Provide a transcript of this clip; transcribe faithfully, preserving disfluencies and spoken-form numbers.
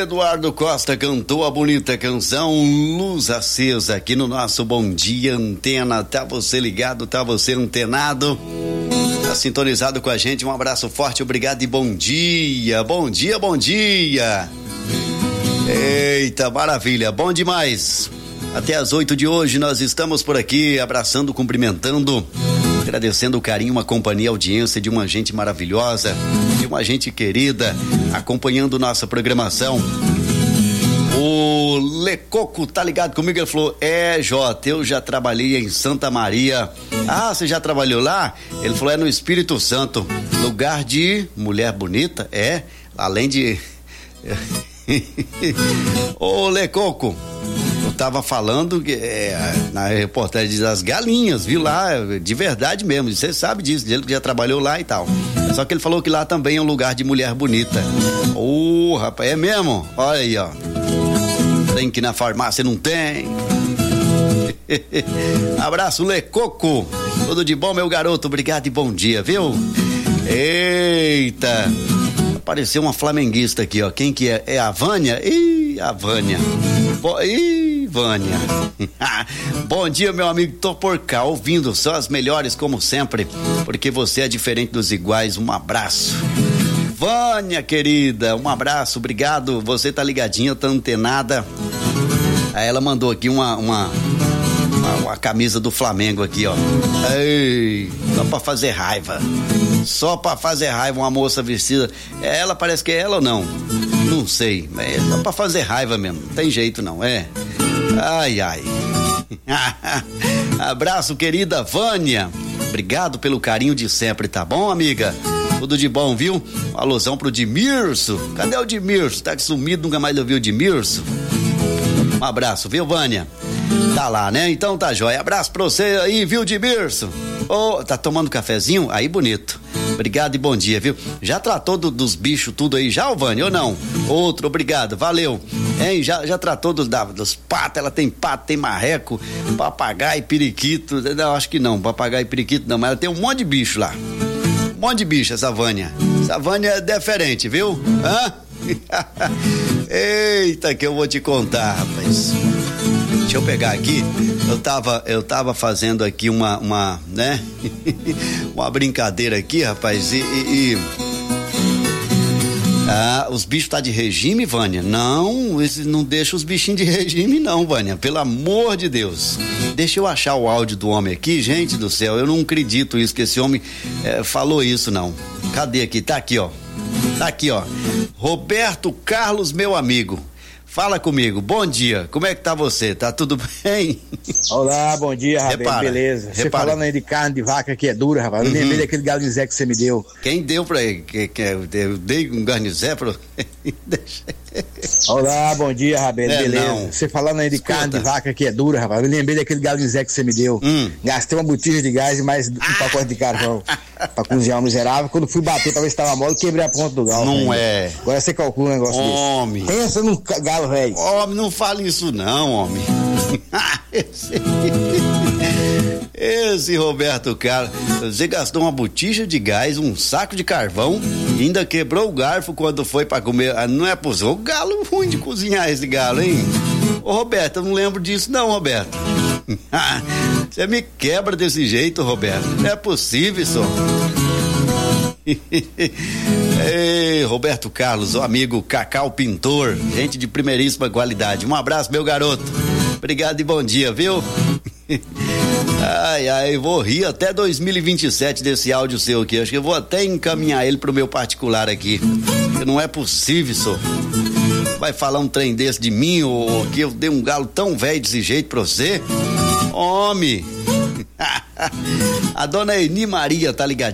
Eduardo Costa cantou a bonita canção Luz Acesa aqui no nosso Bom Dia Antena. Tá você ligado, tá você antenado, tá sintonizado com a gente. Um abraço forte, obrigado e bom dia, bom dia, bom dia. Eita, maravilha, bom demais. Até às oito de hoje nós estamos por aqui abraçando, cumprimentando, agradecendo o carinho, a companhia, a audiência de uma gente maravilhosa, de uma gente querida, acompanhando nossa programação. O Lecoco tá ligado comigo, ele falou, é Jota, eu já trabalhei em Santa Maria. Ah, você já trabalhou lá? Ele falou, é no Espírito Santo, lugar de mulher bonita, é, além de... Ô Lecoco, eu tava falando que, é, na reportagem das galinhas, viu lá, de verdade mesmo, você sabe disso, ele que já trabalhou lá e tal. Só que ele falou que lá também é um lugar de mulher bonita. Ô, oh, rapaz, é mesmo? Olha aí, ó. Tem que ir na farmácia, não tem. Abraço, Lecoco. Tudo de bom, meu garoto, obrigado e bom dia, viu? Eita. Apareceu uma flamenguista aqui, ó. Quem que é? É a Vânia? Ih, a Vânia. Bo... Ih, Vânia. Bom dia, meu amigo. Tô por cá, ouvindo só as melhores, como sempre, porque você é diferente dos iguais. Um abraço. Vânia, querida, um abraço, obrigado. Você tá ligadinha, tá antenada. Aí ela mandou aqui uma, uma, uma, uma camisa do Flamengo aqui, ó. Ei, só pra fazer raiva. Só pra fazer raiva, uma moça vestida. Ela parece que é ela ou não? Não sei, é só pra fazer raiva mesmo. Não tem jeito não, é? Ai, ai. Abraço, querida Vânia. Obrigado pelo carinho de sempre, tá bom, amiga? Tudo de bom, viu? Uma alusão pro Dimirso. Cadê o Dimirso? Tá sumido, nunca mais ouviu o Dimirso. Um abraço, viu, Vânia? Tá lá, né? Então tá jóia. Abraço pra você aí, viu, Dimirso? Ô, oh, tá tomando cafezinho? Aí, bonito. Obrigado e bom dia, viu? Já tratou do, dos bichos tudo aí já, Vânia, ou não? Outro, obrigado, valeu. Hein? Já, já tratou dos, da, dos patos, ela tem pato, tem marreco, papagaio, periquito, não, acho que não, papagaio e periquito não, mas ela tem um monte de bicho lá. Um monte de bicho, essa Vânia. Essa Vânia é diferente, viu? Hã? Eita, que eu vou te contar, rapaz. Deixa eu pegar aqui, eu tava, eu tava fazendo aqui uma, uma, né, uma brincadeira aqui, rapaz, e, e, e... Ah, os bichos tá de regime, Vânia? Não, esse não deixa os bichinhos de regime não, Vânia, pelo amor de Deus. Deixa eu achar o áudio do homem aqui, gente do céu, eu não acredito isso, que esse homem é, falou isso não. Cadê aqui? Tá aqui, ó, tá aqui, ó, Roberto Carlos, meu amigo. Fala comigo, bom dia, como é que tá você? Tá tudo bem? Olá, bom dia, rapaz, beleza? Você repara. Falando aí de carne de vaca que é dura, rapaz, eu uhum. lembrei daquele garnizé que você me deu. Quem deu pra ele? Que, que, eu dei um garnizé pra... Olá, bom dia, rapaz, é, beleza? Você falando aí de Escuta. carne de vaca que é dura, rapaz, eu lembrei daquele garnizé que você me deu. Hum. Gastei uma botija de gás e mais um pacote de carvão pra cozinhar um miserável. Quando fui bater pra ver se tava mole, quebrei a ponta do galo. Não véio. é. Agora você calcula um negócio Homem. desse. Pensa num galo, velho. Homem, não fale isso não, homem. esse, esse Roberto Carlos, você gastou uma botija de gás, um saco de carvão e ainda quebrou o garfo quando foi pra comer. Não é possível. O galo ruim de cozinhar esse galo, hein? Ô Roberto, eu não lembro disso não, Roberto. Você me quebra desse jeito, Roberto. Não é possível, só. Ei, Roberto Carlos, o amigo Cacau Pintor, gente de primeiríssima qualidade. Um abraço, meu garoto. Obrigado e bom dia, viu? Ai, ai, vou rir até dois mil e vinte e sete desse áudio seu aqui. Acho que eu vou até encaminhar ele pro meu particular aqui. Porque não é possível, só. Vai falar um trem desse de mim, ou que eu dei um galo tão velho desse jeito pra você? Homem! A dona Eni Maria tá ligada.